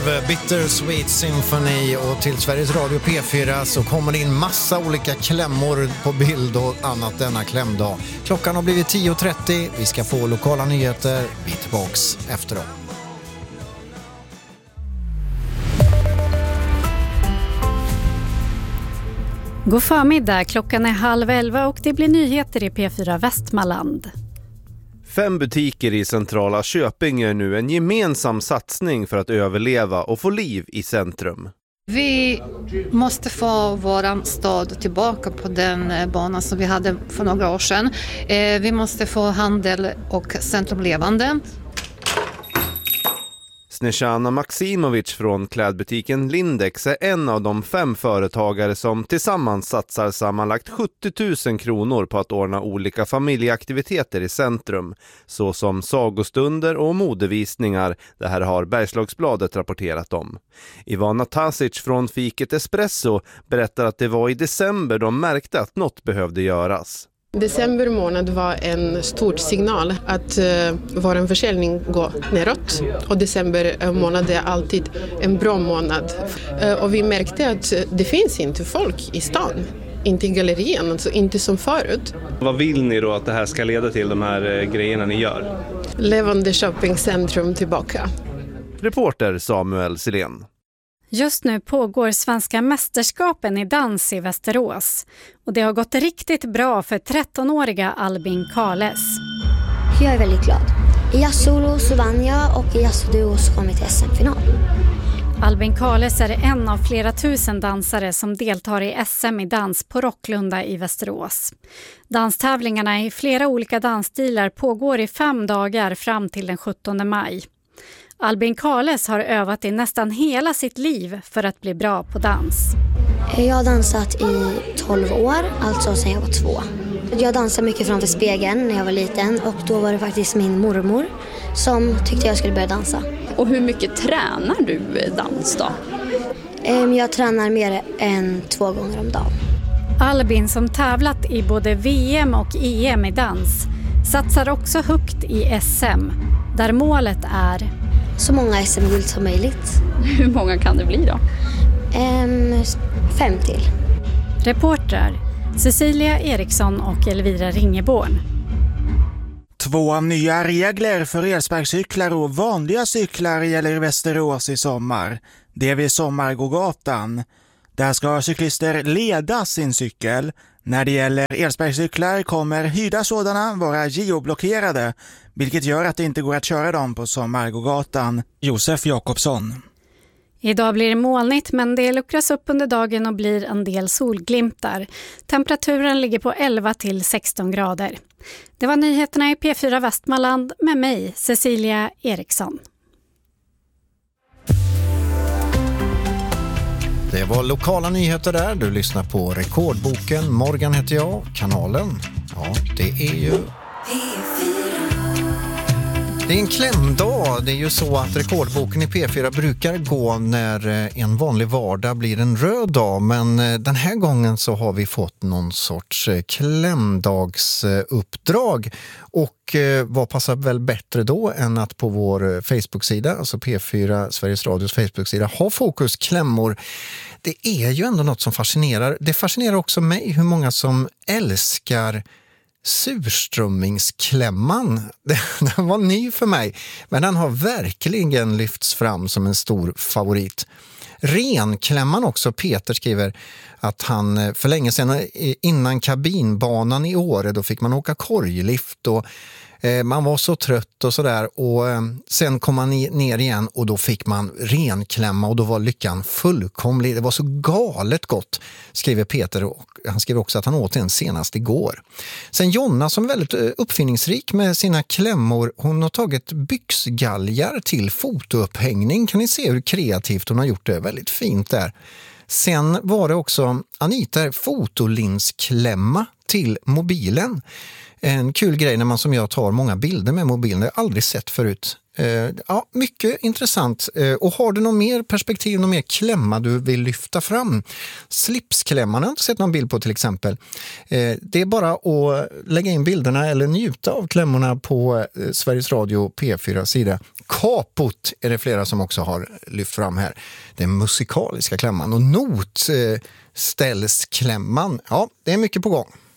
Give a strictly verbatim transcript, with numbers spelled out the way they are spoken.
Bittersweet Symphony, och till Sveriges Radio P fyra så kommer det in massa olika klämmor på bild och annat denna klämdag. Klockan har blivit tio och trettio, vi ska få lokala nyheter, vi är tillbaks efter dem. God förmiddag, klockan är halv elva och det blir nyheter i P fyra Västmanland. Fem butiker i centrala Köping är nu en gemensam satsning för att överleva och få liv i centrum. Vi måste få våran stad tillbaka på den banan som vi hade för några år sedan. Vi måste få handel och centrum levande. Snezjana Maksimovic från klädbutiken Lindex är en av de fem företagare som tillsammans satsar sammanlagt sjuttio tusen kronor på att ordna olika familjeaktiviteter i centrum, såsom sagostunder och modevisningar. Det här har Bergslagsbladet rapporterat om. Ivana Tasic från Fiket Espresso berättar att det var i december de märkte att något behövde göras. December månad var en stor signal att uh, vår försäljning går neråt, och december månad är alltid en bra månad. Uh, och vi märkte att det finns inte folk i stan, inte i gallerien, alltså inte som förut. Vad vill ni då att det här ska leda till, de här uh, grejerna ni gör? Levande shoppingcentrum tillbaka. Reporter Samuel Silén. Just nu pågår svenska mästerskapen i dans i Västerås. Och det har gått riktigt bra för trettonåriga Albin Kales. Jag är väldigt glad. I jazzsolo så vann jag, och i jazzduo så kom vi till S M-final. Albin Kales är en av flera tusen dansare som deltar i S M i dans på Rocklunda i Västerås. Danstävlingarna i flera olika dansstilar pågår i fem dagar fram till den sjuttonde maj. Albin Kales har övat i nästan hela sitt liv för att bli bra på dans. Jag har dansat i tolv år, alltså sedan jag var två. Jag dansade mycket framför spegeln när jag var liten, och då var det faktiskt min mormor som tyckte jag skulle börja dansa. Och hur mycket tränar du dans då? Jag tränar mer än två gånger om dagen. Albin, som tävlat i både V M och E M i dans, satsar också högt i S M, där målet är så många S M-guld som möjligt. Hur många kan det bli då? Um, fem till. Reportrar Cecilia Eriksson och Elvira Ringeborn. Två nya regler för elsparkcyklar och vanliga cyklar gäller i Västerås i sommar. Det är vid Sommargågatan. Där ska cyklister leda sin cykel. När det gäller elsparkcyklar kommer hyrda sådana vara geoblockerade, vilket gör att det inte går att köra dem på Sommargågatan. Josef Jakobsson. Idag blir det molnigt, men det luckras upp under dagen och blir en del solglimtar. Temperaturen ligger på elva till sexton grader. Det var nyheterna i P fyra Västmanland med mig, Cecilia Eriksson. Det var lokala nyheter där. Du lyssnar på Rekordboken. Morgan heter jag. Kanalen, ja, det är ju det är en klämdag. Det är ju så att Rekordboken i P fyra brukar gå när en vanlig vardag blir en röd dag. Men den här gången så har vi fått någon sorts klämdagsuppdrag. Och vad passar väl bättre då än att på vår Facebook-sida, alltså P fyra Sveriges Radios Facebook-sida, ha fokus klämmor. Det är ju ändå något som fascinerar. Det fascinerar också mig hur många som älskar surströmmingsklämman. Den var ny för mig, men den har verkligen lyfts fram som en stor favorit. Renklämman också. Peter skriver att han för länge sedan, innan kabinbanan i Åre, då fick man åka korglift och eh, man var så trött och sådär, och eh, sen kom man ner igen och då fick man renklämma och då var lyckan fullkomlig. Det var så galet gott, skriver Peter, och han skriver också att han åt en senast igår. Sen Jonna, som är väldigt uppfinningsrik med sina klämmor, hon har tagit byxgalgar till fotoupphängning. Kan ni se hur kreativt hon har gjort det? Väldigt fint där. Sen var det också Anita fotolinsklämma till mobilen. En kul grej när man som jag tar många bilder med mobilen. Det har jag aldrig sett förut. Eh, ja, mycket intressant. Eh, och har du någon mer perspektiv, någon mer klämma du vill lyfta fram? Slipsklämman har jag inte sett någon bild på till exempel. Eh, det är bara att lägga in bilderna eller njuta av klämmorna på eh, Sveriges Radio P fyra-sida. Kapot är det flera som också har lyft fram här. Den musikaliska klämman och notställsklämman. Ja, det är mycket på gång.